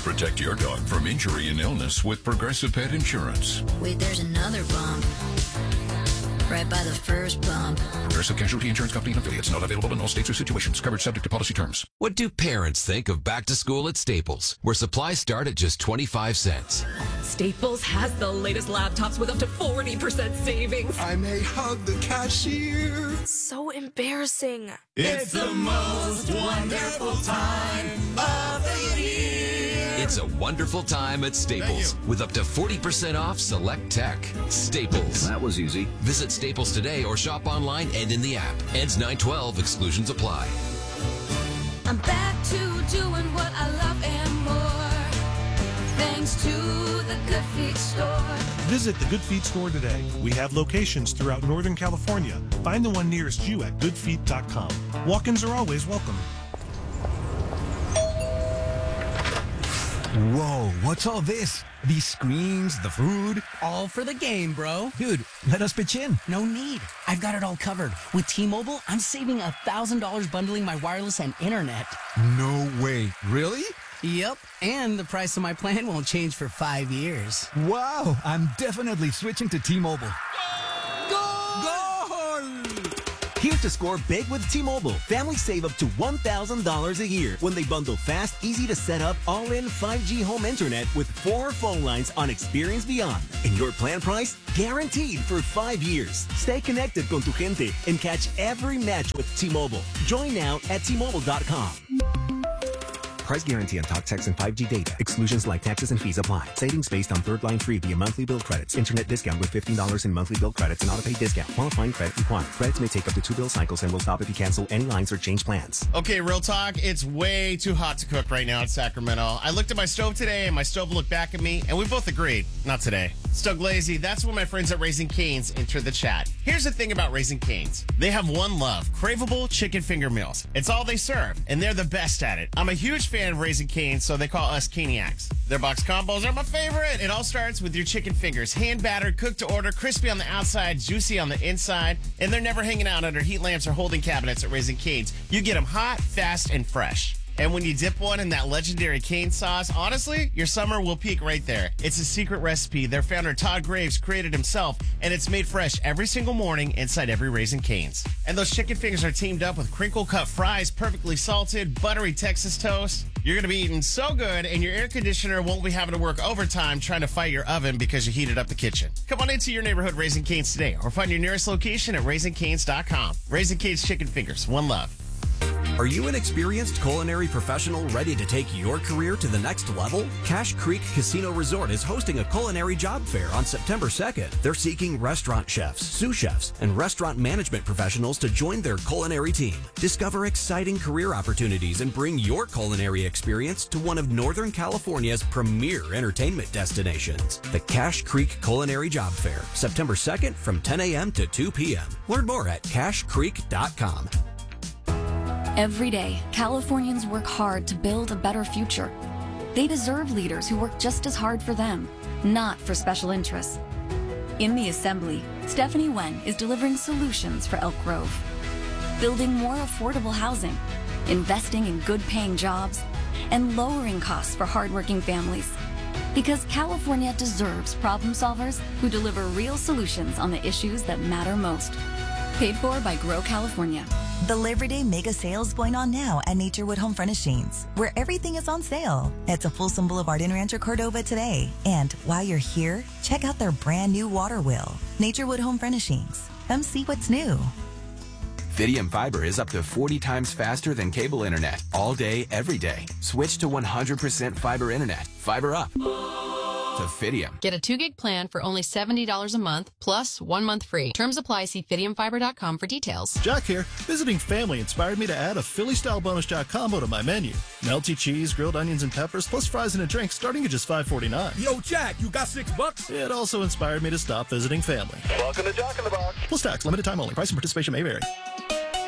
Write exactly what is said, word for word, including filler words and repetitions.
Protect your dog from injury and illness with Progressive Pet Insurance. Wait, there's another bump. Right by the first bump. Progressive Casualty Insurance Company and affiliates. Not available in all states or situations. Coverage subject to policy terms. What do parents think of back to school at Staples, where supplies start at just twenty-five cents? Staples has the latest laptops with up to forty percent savings. I may hug the cashier. So embarrassing. It's the most wonderful time of the year. It's a wonderful time at Staples with up to forty percent off select tech. Staples. That was easy. Visit Staples today or shop online and in the app. Ends nine twelve. Exclusions apply. I'm back to doing what I love and more. Thanks to the Good Feet store. Visit the Good Feet store today. We have locations throughout Northern California. Find the one nearest you at good feet dot com. Walk-ins are always welcome. Whoa, what's all this? These screens, the food? All for the game, bro. Dude, let us pitch in. No need. I've got it all covered. With T-Mobile, I'm saving one thousand dollars bundling my wireless and internet. No way. Really? Yep, and the price of my plan won't change for five years. Wow, I'm definitely switching to T-Mobile. Here to score big with T-Mobile. Families save up to one thousand dollars a year when they bundle fast, easy to set up, all-in five G home internet with four phone lines on Experience Beyond. And your plan price? Guaranteed for five years. Stay connected con tu gente and catch every match with T-Mobile. Join now at T Mobile dot com. Price guarantee on talk, text, and five G data. Exclusions like taxes and fees apply. Savings based on third line free via monthly bill credits. Internet discount with fifteen dollars in monthly bill credits and auto-pay discount. Qualifying credit required. Credits may take up to two bill cycles and will stop if you cancel any lines or change plans. Okay, real talk. It's way too hot to cook right now in Sacramento. I looked at my stove today and my stove looked back at me and we both agreed. Not today. Stug Lazy, that's when my friends at Raising Cane's enter the chat. Here's the thing about Raising Cane's. They have one love, craveable chicken finger meals. It's all they serve, and they're the best at it. I'm a huge fan of Raising Cane's, so they call us Caniacs. Their box combos are my favorite. It all starts with your chicken fingers, hand battered, cooked to order, crispy on the outside, juicy on the inside, and they're never hanging out under heat lamps or holding cabinets at Raising Cane's. You get them hot, fast, and fresh. And when you dip one in that legendary cane sauce, honestly, your summer will peak right there. It's a secret recipe their founder Todd Graves created himself, and it's made fresh every single morning inside every Raising Cane's. And those chicken fingers are teamed up with crinkle-cut fries, perfectly salted, buttery Texas toast. You're going to be eating so good, and your air conditioner won't be having to work overtime trying to fight your oven because you heated up the kitchen. Come on into your neighborhood Raising Cane's today, or find your nearest location at raising canes dot com. Raising Cane's Chicken Fingers, one love. Are you an experienced culinary professional ready to take your career to the next level? Cache Creek Casino Resort is hosting a culinary job fair on September second. They're seeking restaurant chefs, sous chefs, and restaurant management professionals to join their culinary team. Discover exciting career opportunities and bring your culinary experience to one of Northern California's premier entertainment destinations. The Cache Creek Culinary Job Fair, September second from ten a.m. to two p.m. Learn more at cache creek dot com. Every day, Californians work hard to build a better future. They deserve leaders who work just as hard for them, not for special interests. In the Assembly, Stephanie Wen is delivering solutions for Elk Grove. Building more affordable housing, investing in good-paying jobs, and lowering costs for hardworking families. Because California deserves problem solvers who deliver real solutions on the issues that matter most. Paid for by Grow California. The Labor Day mega sale is going on now at Naturewood Home Furnishings, where everything is on sale. Head to Folsom Boulevard in Rancho Cordova today. And while you're here, check out their brand new water wheel. Naturewood Home Furnishings. Come see what's new. Fidium Fiber is up to forty times faster than cable internet, all day, every day. Switch to one hundred percent fiber internet. Fiber up. To Fidium. Get a two gig plan for only seventy dollars a month, plus one month free. Terms apply. See fidium fiber dot com for details. Jack here. Visiting family inspired me to add a Philly-style bonus jack combo to my menu. Melty cheese, grilled onions, and peppers, plus fries and a drink starting at just five forty-nine. Yo, Jack, you got six bucks? It also inspired me to stop visiting family. Welcome to Jack in the Box. Plus tax, limited time only. Price and participation may vary.